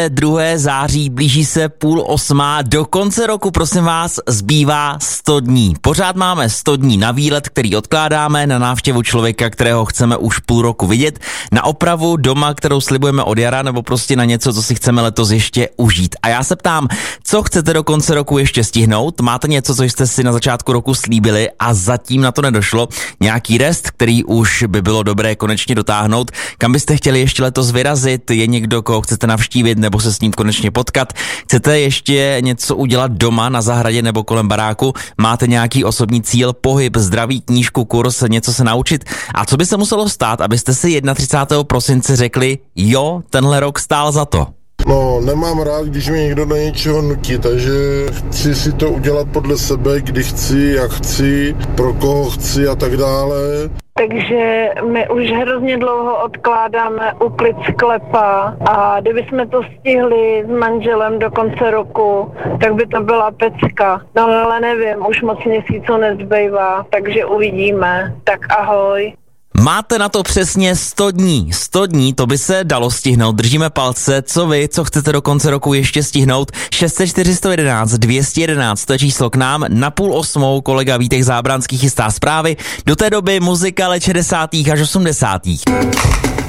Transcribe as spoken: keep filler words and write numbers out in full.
druhého září, blíží se půl osmá, do konce roku, prosím vás, zbývá sto dní. Pořád máme sto dní na výlet, který odkládáme, na návštěvu člověka, kterého chceme už půl roku vidět, na opravu doma, kterou slibujeme od jara, nebo prostě na něco, co si chceme letos ještě užít. A já se ptám, co chcete do konce roku ještě stihnout? Máte něco, co jste si na začátku roku slíbili a zatím na to nedošlo? Nějaký rest, který už by bylo dobré konečně dotáhnout? Kam byste chtěli ještě letos vyrazit? Je někdo, koho chcete navštívit nebo se s ním konečně potkat? Chcete ještě něco udělat doma, na zahradě nebo kolem baráku? Máte nějaký osobní cíl, pohyb, zdraví, knížku, kurz, něco se naučit? A co by se muselo stát, abyste si třicátého prvního prosince řekli, jo, tenhle rok stál za to? No, nemám rád, když mě někdo do něčeho nutí, takže chci si to udělat podle sebe, kdy chci, jak chci, pro koho chci a tak dále. Takže my už hrozně dlouho odkládáme úklid sklepa a kdybychom to stihli s manželem do konce roku, tak by to byla pecka. No ale nevím, už moc měsíců nezbývá, takže uvidíme. Tak ahoj. Máte na to přesně sto dní. sto dní, to by se dalo stihnout. Držíme palce. Co vy, co chcete do konce roku ještě stihnout? šest set čtyři sto jedenáct dvě stě jedenáct, to je číslo k nám. Na půl osmou kolega Vítek Zábranský chystá zprávy. Do té doby muzika let šedesátých až osmdesátých